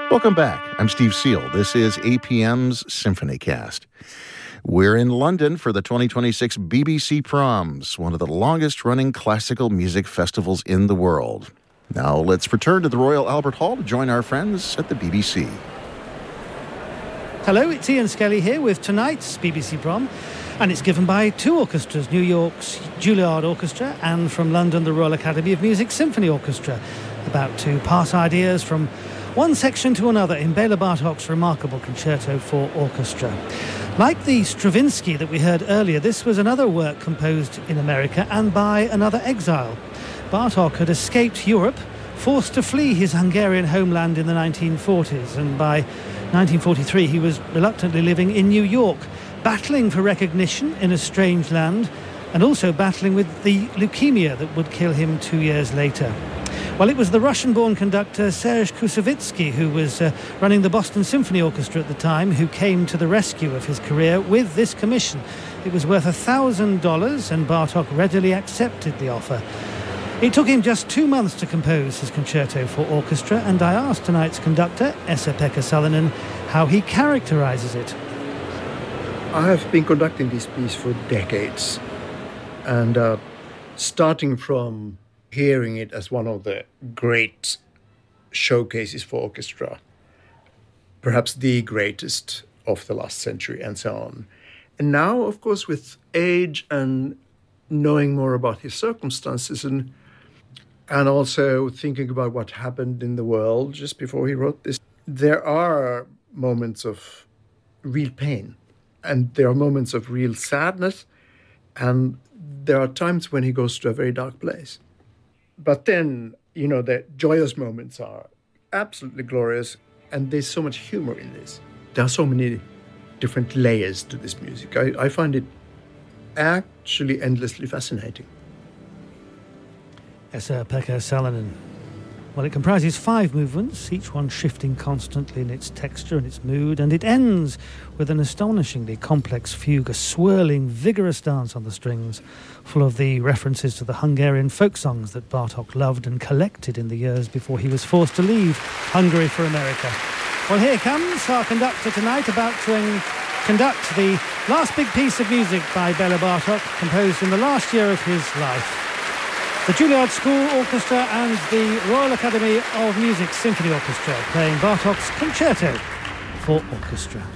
Welcome back. I'm Steve Seal. This is APM's Symphony Cast. We're in London for the 2026 BBC Proms, one of the longest-running classical music festivals in the world. Now let's return to the Royal Albert Hall to join our friends at the BBC. Hello, it's Ian Skelly here with tonight's BBC Prom, and it's given by two orchestras, New York's Juilliard Orchestra and from London the Royal Academy of Music Symphony Orchestra, about to pass ideas from one section to another in Bela Bartok's remarkable Concerto for Orchestra. Like the Stravinsky that we heard earlier, this was another work composed in America and by another exile. Bartok had escaped Europe, forced to flee his Hungarian homeland in the 1940s, and by 1943 he was reluctantly living in New York, battling for recognition in a strange land, and also battling with the leukemia that would kill him 2 years later. Well, it was the Russian-born conductor Serge Koussevitzky, who was running the Boston Symphony Orchestra at the time, who came to the rescue of his career with this commission. It was worth $1,000, and Bartok readily accepted the offer. It took him just 2 months to compose his Concerto for Orchestra, and I asked tonight's conductor, Esa-Pekka Salonen, how he characterises it. I have been conducting this piece for decades, and starting from hearing it as one of the great showcases for orchestra, perhaps the greatest of the last century, and so on. And now, of course, with age and knowing more about his circumstances and also thinking about what happened in the world just before he wrote this, there are moments of real pain, and there are moments of real sadness, and there are times when he goes to a very dark place. But then, the joyous moments are absolutely glorious, and there's so much humor in this. There are so many different layers to this music. I find it actually endlessly fascinating. Esa-Pekka Salonen. Well, it comprises 5 movements, each one shifting constantly in its texture and its mood, and it ends with an astonishingly complex fugue, a swirling, vigorous dance on the strings, full of the references to the Hungarian folk songs that Bartok loved and collected in the years before he was forced to leave Hungary for America. Well, here comes our conductor tonight, about to conduct the last big piece of music by Bela Bartok, composed in the last year of his life. The Juilliard School Orchestra and the Royal Academy of Music Symphony Orchestra playing Bartok's Concerto for Orchestra.